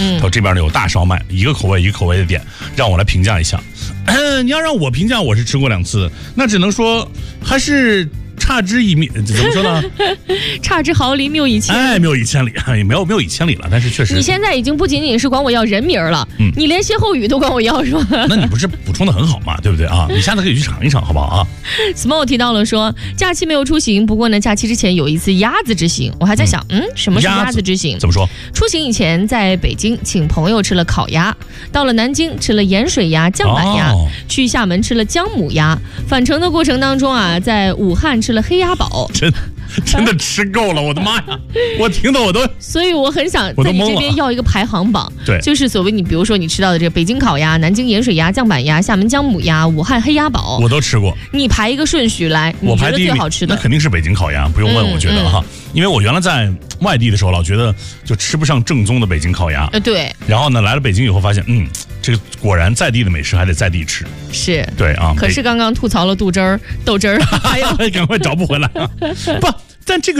他说这边呢有大烧麦，一个口味一个口味的点，让我来评价一下。你要让我评价，我是吃过2次，那只能说还是差之一米，怎么说呢？ 差之毫厘，谬以千里。 哎，谬以千里，也没有以千里了，但是确实， 你现在已经不仅仅是管我要人名了，你连歇后语都管我要是吧？ 那你不是补充的很好嘛，对不对啊？你下次可以去尝一尝，好不好啊 ？Small 提到了说，假期没有出行，不过呢，假期之前有一次鸭子之行，我还在想，什么是鸭子之行？ 怎么说？ 出行以前在北京请朋友吃了烤鸭，到了南京吃了盐水鸭、酱板鸭，去厦门吃了姜母鸭，返程的过程当中啊，在武汉吃了黑鸭煲。 真的吃够了，我的妈呀！我听得我都， 所以我很想在你这边要一个排行榜， 对， 就是所谓你比如说你吃到的这个北京烤鸭、南京盐水鸭、酱板鸭、厦门姜母鸭、武汉黑鸭煲， 我都吃过。 你排一个顺序来， 我排第一最好吃的那肯定是北京烤鸭，不用问，我觉得哈，因为我原来在外地的时候老觉得就吃不上正宗的北京烤鸭， 对。 然后呢，来了北京以后发现，这个果然在地的美食还得在地吃， 是对啊。 可是刚刚吐槽了豆汁儿，还有赶快找不回来啊！不，但这个。